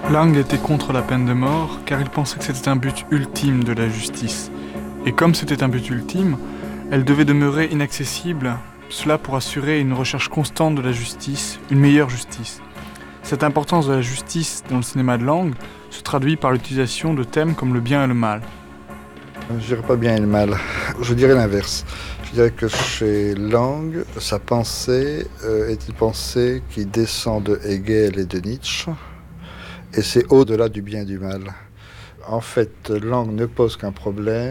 Lang était contre la peine de mort car il pensait que c'était un but ultime de la justice. Et comme c'était un but ultime, elle devait demeurer inaccessible, cela pour assurer une recherche constante de la justice, une meilleure justice. Cette importance de la justice dans le cinéma de Lang se traduit par l'utilisation de thèmes comme le bien et le mal. Je dirais pas bien et le mal, je dirais l'inverse. Je dirais que chez Lang, sa pensée est une pensée qui descend de Hegel et de Nietzsche, et c'est au-delà du bien et du mal. En fait, Lang ne pose qu'un problème.